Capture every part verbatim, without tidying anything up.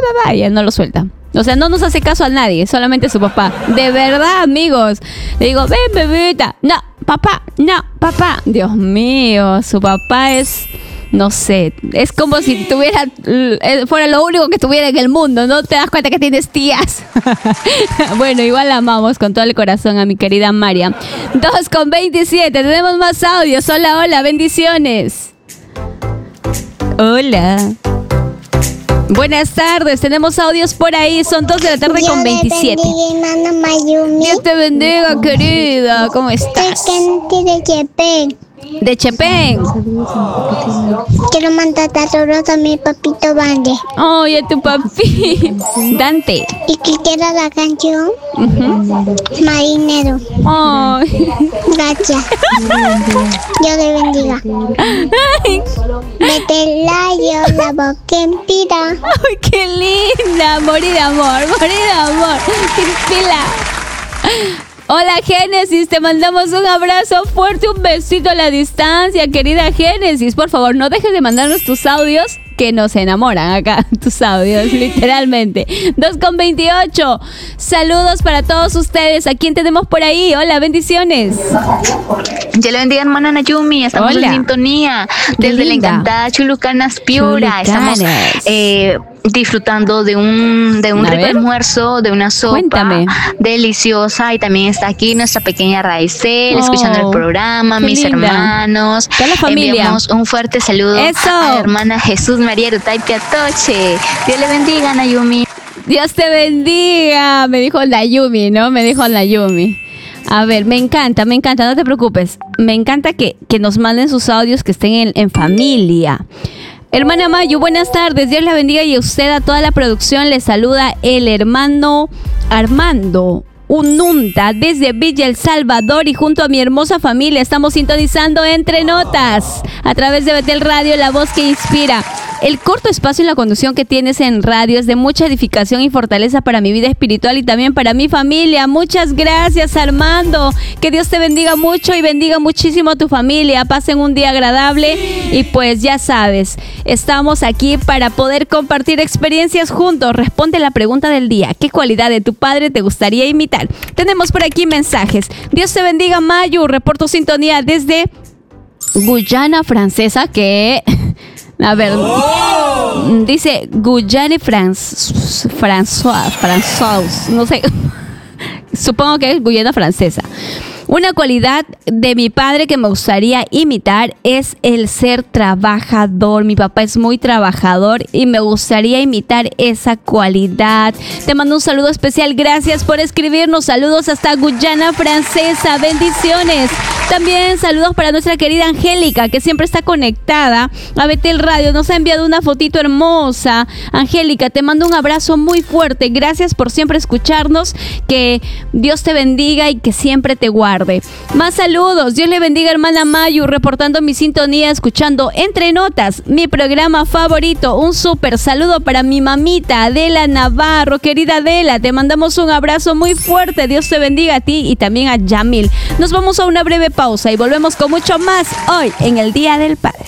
va, va, y él no lo suelta. O sea, no nos hace caso a nadie, solamente a su papá. De verdad, amigos. Le digo, ven, bebita. No, papá, no, papá. Dios mío, su papá es... No sé, es como si tuviera, fuera lo único que tuviera en el mundo, ¿no? Te das cuenta que tienes tías. Bueno, igual la amamos con todo el corazón a mi querida María. dos con veintisiete, tenemos más audios. Hola, hola, bendiciones. Hola. Buenas tardes, tenemos audios por ahí, son dos de la tarde con veintisiete. Dios te bendiga, hermana Mayumi. Dios te bendiga, querida, ¿cómo estás? De Chepén. De Chepén. Quiero mandar saludos a mi papito Bande. Ay, a tu papi. Dante. Y que quiera la canción Uh-huh. Marinero. Ay. Gracias. Dios le bendiga. Ay. Vete layo, la boca inspira. Ay, qué linda. Morir de amor, morir de amor. Qué pila. Hola, Génesis, te mandamos un abrazo fuerte, un besito a la distancia, querida Génesis. Por favor, no dejes de mandarnos tus audios, que nos enamoran acá, tus audios, literalmente. dos con veintiocho. Saludos para todos ustedes. ¿A quién tenemos por ahí? Hola, bendiciones. Dios le bendiga, hermana Nayumi. Estamos Hola. en sintonía desde Qué la linda. encantada Chulucanas Piura. Chulucanas. Estamos eh, disfrutando de un de un A rico ver. almuerzo, de una sopa Cuéntame. deliciosa, y también está aquí nuestra pequeña Raicel, Oh, escuchando el programa, qué mis linda. hermanos. Toda la familia. Enviamos un fuerte saludo Eso. a la hermana Jesús María Rutaitia Toche. Dios le bendiga, Nayumi. Dios te bendiga. Me dijo Nayumi, ¿no? Me dijo Nayumi. A ver, me encanta, me encanta, no te preocupes. Me encanta que, que nos manden sus audios, que estén en, en familia. Hermana Mayu, buenas tardes. Dios la bendiga y a usted, a toda la producción. Le saluda el hermano Armando Ununta desde Villa El Salvador, y junto a mi hermosa familia estamos sintonizando Entre Notas a través de Betel Radio, la voz que inspira. El corto espacio en la conducción que tienes en radio es de mucha edificación y fortaleza para mi vida espiritual y también para mi familia. Muchas gracias, Armando. Que Dios te bendiga mucho y bendiga muchísimo a tu familia. Pasen un día agradable y pues ya sabes, estamos aquí para poder compartir experiencias juntos. Responde la pregunta del día. ¿Qué cualidad de tu padre te gustaría imitar? Tenemos por aquí mensajes. Dios te bendiga, Mayu. Reporto sintonía desde Guyana Francesa, que... A ver, oh. Dice Guyane France, François, François, no sé, supongo que es Guyana Francesa. Una cualidad de mi padre que me gustaría imitar es el ser trabajador. Mi papá es muy trabajador y me gustaría imitar esa cualidad. Te mando un saludo especial. Gracias por escribirnos. Saludos hasta Guyana Francesa. Bendiciones. También saludos para nuestra querida Angélica, que siempre está conectada a Betel Radio. Nos ha enviado una fotito hermosa. Angélica, te mando un abrazo muy fuerte. Gracias por siempre escucharnos. Que Dios te bendiga y que siempre te guarde. Más saludos. Dios le bendiga, hermana Mayu, reportando mi sintonía, escuchando Entre Notas, mi programa favorito. Un súper saludo para mi mamita Adela Navarro. Querida Adela, te mandamos un abrazo muy fuerte. Dios te bendiga a ti y también a Yamil. Nos vamos a una breve pausa y volvemos con mucho más hoy en el Día del Padre.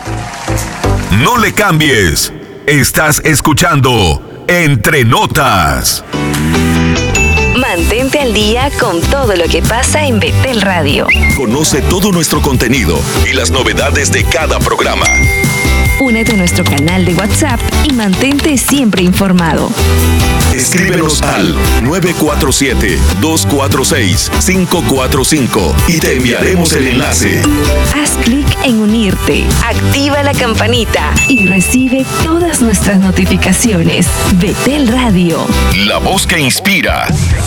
No le cambies. Estás escuchando Entre Notas. Mantente al día con todo lo que pasa en Betel Radio. Conoce todo nuestro contenido y las novedades de cada programa. Únete a nuestro canal de WhatsApp y mantente siempre informado. Escríbenos al nueve cuatro siete, dos cuatro seis, cinco cuatro cinco y te enviaremos el enlace. Haz clic en unirte, activa la campanita y recibe todas nuestras notificaciones. Betel Radio, la voz que inspira.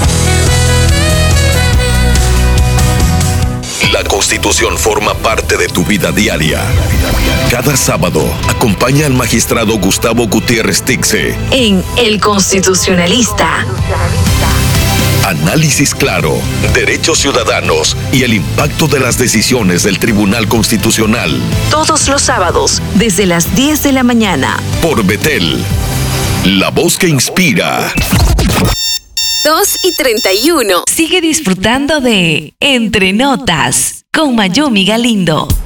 La Constitución forma parte de tu vida diaria. Cada sábado, acompaña al magistrado Gustavo Gutiérrez Tixe en El Constitucionalista. Análisis claro, derechos ciudadanos y el impacto de las decisiones del Tribunal Constitucional. Todos los sábados, desde las diez de la mañana. Por Betel, la voz que inspira. dos y treinta y uno. Sigue disfrutando de Entre Notas con Mayumi Galindo.